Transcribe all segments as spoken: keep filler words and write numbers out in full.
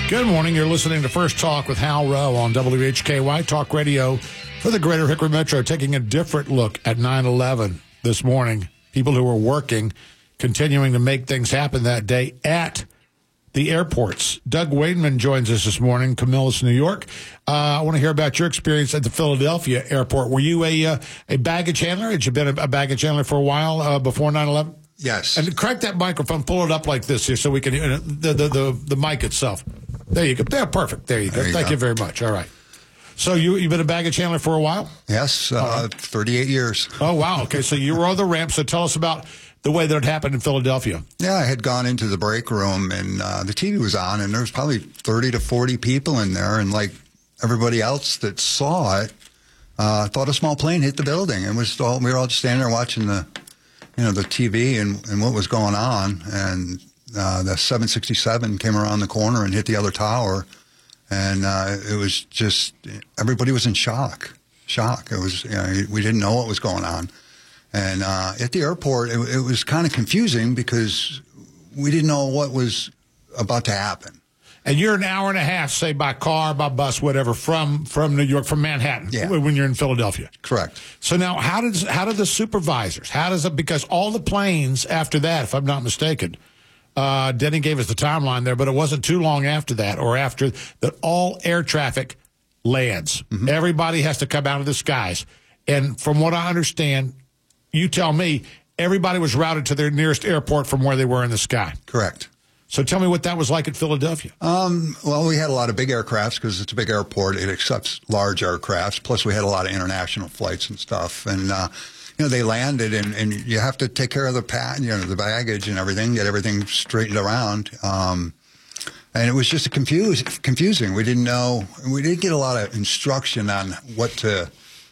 Good morning. You're listening to First Talk with Hal Rowe on W H K Y Talk Radio for the Greater Hickory Metro, taking a different look at nine eleven this morning. People who were working, continuing to make things happen that day at the airports. Doug Wademan joins us this morning, Camillus, New York. Uh, I want to hear about your experience at the Philadelphia airport. Were you a uh, a baggage handler? Had you been a, a baggage handler for a while uh, before nine eleven? Yes. And crank that microphone, pull it up like this here so we can hear the, the, the, the mic itself. There you go. There, perfect. There you go. There you Thank go. you very much. All right. So you, you've been a baggage handler for a while? Yes, uh, uh, thirty-eight years. Oh, wow. Okay, so you were on the ramp. So tell us about the way that it happened in Philadelphia. Yeah, I had gone into the break room, and uh, the T V was on, and there was probably thirty to forty people in there, and like everybody else that saw it, uh, thought a small plane hit the building, and was all, we were all just standing there watching the, you know, the T V and, and what was going on, and uh, the seven sixty-seven came around the corner and hit the other tower. And uh, it was just, everybody was in shock, shock. It was, you know, we didn't know what was going on. And uh, at the airport, it, it was kind of confusing because we didn't know what was about to happen. And you're an hour and a half, say, by car, by bus, whatever, from, from New York, from Manhattan, yeah. when you're in Philadelphia. Correct. So now, how does how do the supervisors, how does it, because all the planes after that, if I'm not mistaken, Uh, Denny gave us the timeline there, but it wasn't too long after that or after that all air traffic lands. Mm-hmm. Everybody has to come out of the skies. And from what I understand, you tell me, everybody was routed to their nearest airport from where they were in the sky. Correct. So tell me what that was like at Philadelphia. Um, well, we had a lot of big aircrafts because it's a big airport. It accepts large aircrafts. Plus, we had a lot of international flights and stuff. And, uh, you know, they landed, and, and you have to take care of the pat, you know, the baggage and everything, get everything straightened around. Um, and it was just a confuse, confusing. We didn't know. We didn't get a lot of instruction on what to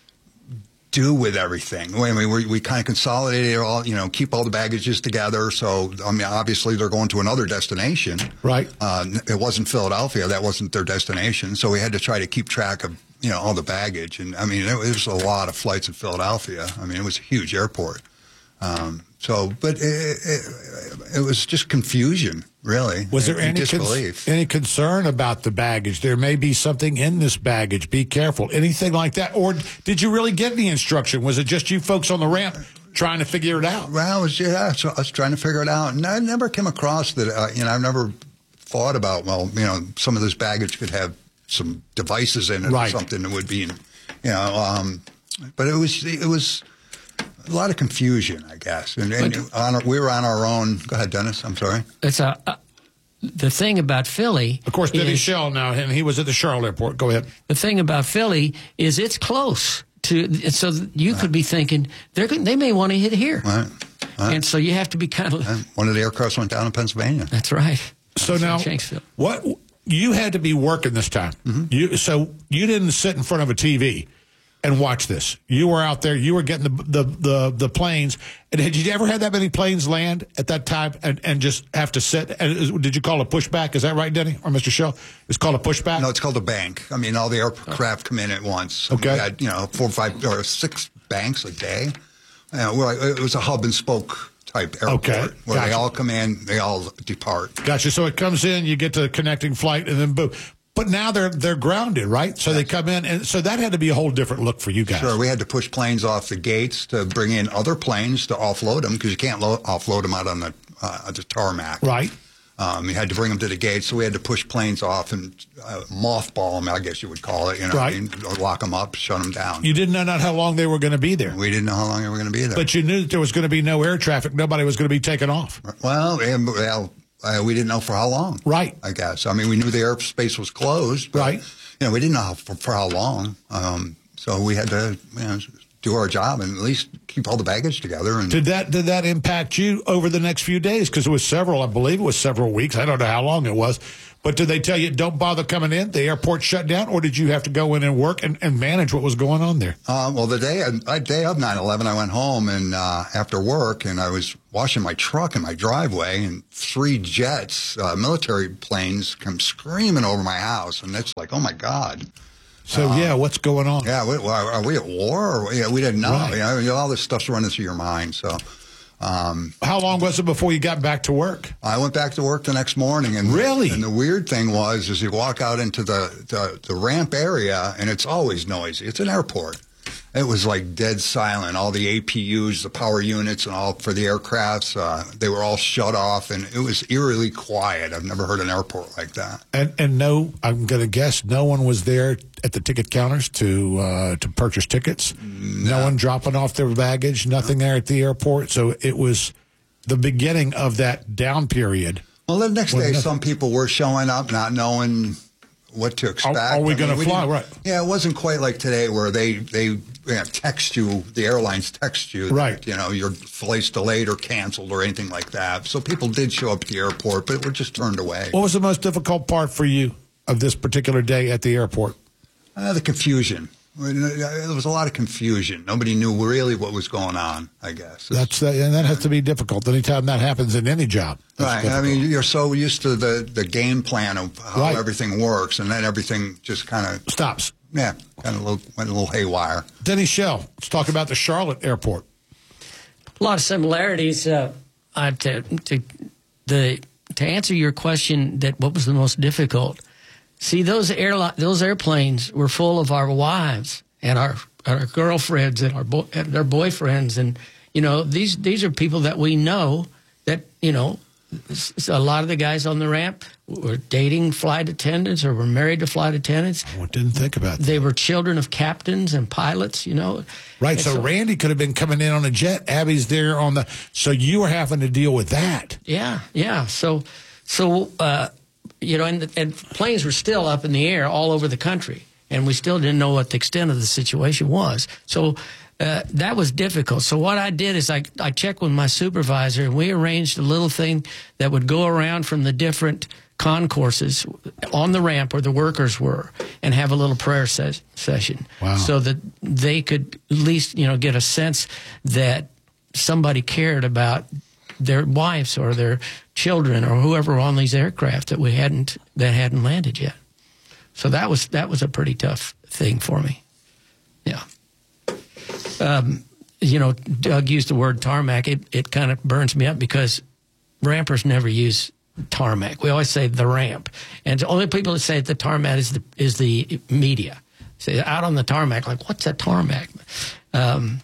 do with everything. I mean, we, we kind of consolidated all, you know, keep all the baggages together. So, I mean, obviously they're going to another destination. Right. Uh, it wasn't Philadelphia. That wasn't their destination. So we had to try to keep track of, you know, all the baggage. And, I mean, it was a lot of flights in Philadelphia. I mean, it was a huge airport. Um, so, but it, it, it was just confusion, really. Was there and, any, and disbelief. Con- any concern about the baggage? There may be something in this baggage. Be careful. Anything like that? Or did you really get any instruction? Was it just you folks on the ramp trying to figure it out? Well, it was, yeah, so I was trying to figure it out. And I never came across that, uh, you know, I've never thought about, well, you know, some of this baggage could have some devices in it right. or something that would be, you know, um, but it was, it was a lot of confusion, I guess. And, and on, we were on our own. Go ahead, Dennis. I'm sorry. It's a, uh, the thing about Philly. Of course, Denny is, Shell now, and he was at the Charlotte airport. Go ahead. The thing about Philly is it's close to, so you right. could be thinking they're they may want to hit here. Right. Right. And so you have to be kind of. Right. One of the aircrafts went down in Pennsylvania. That's right. So now, what you had to be working this time. Mm-hmm. You so you didn't sit in front of a T V and watch this. You were out there. You were getting the the the, the planes. And had you ever had that many planes land at that time and, and just have to sit? And did you call it a pushback? Is that right, Denny or Mister Shell? It's called a pushback. No, it's called a bank. I mean, all the aircraft come in at once. So okay. We had, you know, four or five or six banks a day. You know, we're like, it was a hub and spoke type airport okay. where gotcha. they all come in, they all depart. Gotcha. So it comes in, you get to the connecting flight, and then boom. But now they're they're grounded, right? So yes. they come in, and so that had to be a whole different look for you guys. Sure, we had to push planes off the gates to bring in other planes to offload them because you can't lo- offload them out on the uh, the tarmac. Right. Um, you had to bring them to the gates, so we had to push planes off and uh, mothball them, I guess you would call it. You know, right. I mean, lock them up, shut them down. You didn't know not how long they were going to be there. We didn't know how long they were going to be there. But you knew that there was going to be no air traffic. Nobody was going to be taken off. Well, and, well. Uh, we didn't know for how long. Right. I guess. I mean, we knew the airspace was closed. But, right. You know, we didn't know how, for, for how long. Um, so we had to, you know, do our job and at least keep all the baggage together. And did that did that impact you over the next few days? Because it was several, I believe it was several weeks. I don't know how long it was. But did they tell you, don't bother coming in, the airport shut down, or did you have to go in and work and, and manage what was going on there? Uh, well, the day, uh, day of nine eleven, I went home and uh, after work, and I was washing my truck in my driveway, and three jets, uh, military planes, come screaming over my house. And it's like, oh, my God. So, um, yeah, what's going on? Yeah, we, are we at war? Or, yeah, we didn't know. Right. You know, all this stuff's running through your mind. So. Um, How long was it before you got back to work? I went back to work the next morning. And really? And the weird thing was, is you walk out into the, the, the ramp area, and it's always noisy. It's an airport. It was like dead silent. All the A P Us, the power units, and all for the aircrafts, uh, they were all shut off, and it was eerily quiet. I've never heard an airport like that. And and no, I'm going to guess no one was there at the ticket counters to uh, to purchase tickets. No. no one dropping off their baggage. Nothing no. there at the airport. So it was the beginning of that down period. Well, the next day, some people were showing up, not knowing what to expect. Are, are we going to fly? Right. Yeah, it wasn't quite like today where they they you know, text you, the airlines text you, right. that, you know, your flight's delayed or canceled or anything like that. So people did show up at the airport, but were just turned away. What was the most difficult part for you of this particular day at the airport? Uh, the confusion. There was a lot of confusion. Nobody knew really what was going on, I guess. That's the, and that has to be difficult. Anytime that happens in any job. Right. Difficult. I mean, you're so used to the, the game plan of how right. everything works, and then everything just kind of stops. Yeah, kind of went a little haywire. Denny Shell, let's talk about the Charlotte airport. A lot of similarities. Uh, uh, to, to, the, to answer your question, that what was the most difficult? See, those airline, those airplanes were full of our wives and our our girlfriends and our bo- and their boyfriends, and you know these these are people that we know that you know a lot of the guys on the ramp were dating flight attendants or were married to flight attendants. I didn't think about that. They were children of captains and pilots, you know. Right. So, so Randy could have been coming in on a jet. Abby's there on the. So you were having to deal with that. Yeah, yeah. So so. Uh, You know, and, the, and planes were still up in the air all over the country, and we still didn't know what the extent of the situation was. So uh, that was difficult. So what I did is I, I checked with my supervisor, and we arranged a little thing that would go around from the different concourses on the ramp where the workers were and have a little prayer ses- session. Wow. So that they could at least, you know, get a sense that somebody cared about their wives or their children or whoever on these aircraft that we hadn't that hadn't landed yet. So that was that was a pretty tough thing for me. Yeah. Um, you know, Doug used the word tarmac. It it kind of burns me up because rampers never use tarmac. We always say the ramp, and the only people that say the tarmac is the is the media. Say out on the tarmac, like what's that tarmac? Um,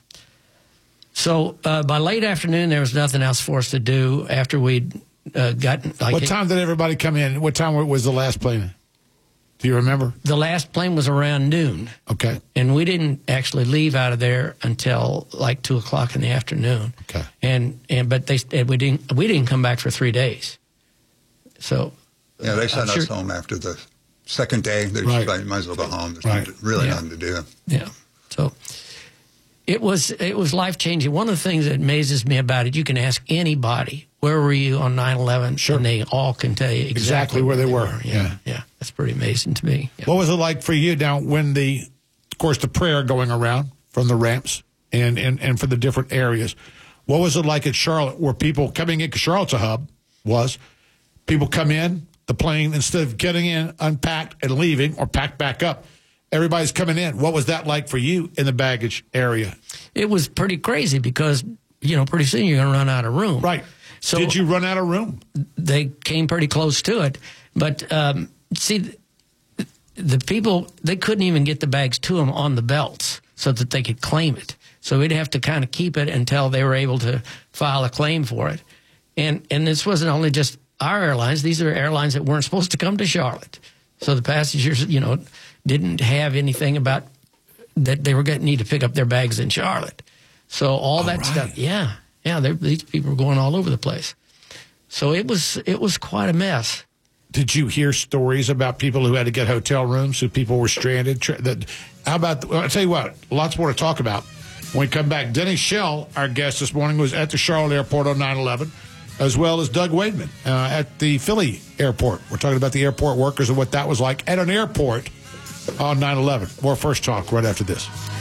So uh, by late afternoon, there was nothing else for us to do after we'd uh, gotten. Like what time did everybody come in? What time was the last plane? Do you remember? The last plane was around noon. Okay. And we didn't actually leave out of there until like two o'clock in the afternoon. Okay. And and but they and we didn't we didn't come back for three days. So. Yeah, they sent uh, us sure. home after the second day. They right. just, might as well go home. There's right. really yeah. nothing to do. Yeah. So. It was it was life-changing. One of the things that amazes me about it, you can ask anybody, where were you on nine eleven? Sure. And they all can tell you exactly, exactly where they, they were. were. Yeah. yeah. Yeah. That's pretty amazing to me. Yeah. What was it like for you now when the, of course, the prayer going around from the ramps and, and, and for the different areas? What was it like at Charlotte where people coming in, because Charlotte's a hub, was people come in, the plane, instead of getting in, unpacked and leaving or packed back up, everybody's coming in. What was that like for you in the baggage area? It was pretty crazy because, you know, pretty soon you're going to run out of room. Right. So did you run out of room? They came pretty close to it. But, um, see, the people, they couldn't even get the bags to them on the belts so that they could claim it. So we'd have to kind of keep it until they were able to file a claim for it. And, and this wasn't only just our airlines. These are airlines that weren't supposed to come to Charlotte. So the passengers, you know, didn't have anything about that they were going to need to pick up their bags in Charlotte. So all, all that right. stuff, yeah, yeah, these people were going all over the place. So it was it was quite a mess. Did you hear stories about people who had to get hotel rooms, who people were stranded? That, how about, well, I'll tell you what, lots more to talk about when we come back. Denny Shell, our guest this morning, was at the Charlotte airport on nine eleven, as well as Doug Wademan uh, at the Philly airport. We're talking about the airport workers and what that was like at an airport on nine eleven. More First Talk right after this.